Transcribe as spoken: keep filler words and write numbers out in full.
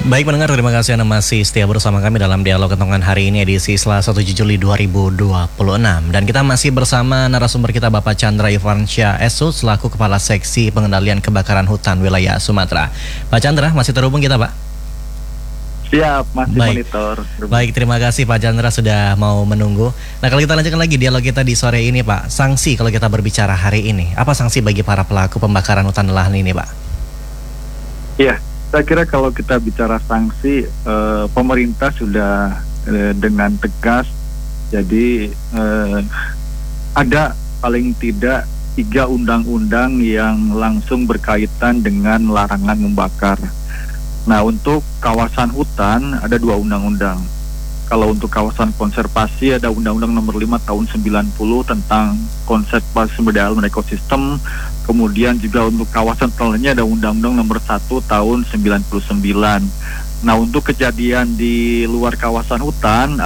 Baik pendengar, terima kasih Anda masih setia bersama kami dalam Dialog Kentongan hari ini edisi Selasa tujuh Juli dua ribu dua puluh enam. Dan kita masih bersama narasumber kita Bapak Chandra Irfansyah S U selaku Kepala Seksi Pengendalian Kebakaran Hutan Wilayah Sumatera. Pak Chandra, masih terhubung kita Pak? Siap, masih Baik. monitor. Baik, terima kasih Pak Chandra sudah mau menunggu. Nah, kalau kita lanjutkan lagi dialog kita di sore ini Pak, sanksi kalau kita berbicara hari ini, apa sanksi bagi para pelaku pembakaran hutan dan lahan ini Pak? Iya, saya kira kalau kita bicara sanksi, eh, pemerintah sudah eh, dengan tegas, jadi eh, ada paling tidak tiga undang-undang yang langsung berkaitan dengan larangan membakar. Nah, untuk kawasan hutan ada dua undang-undang. Kalau untuk kawasan konservasi ada Undang-Undang Nomor lima Tahun sembilan puluh tentang konservasi sumber daya alam dan ekosistem. Kemudian juga untuk kawasan lainnya ada Undang-Undang Nomor satu Tahun sembilan puluh sembilan. Nah, untuk kejadian di luar kawasan hutan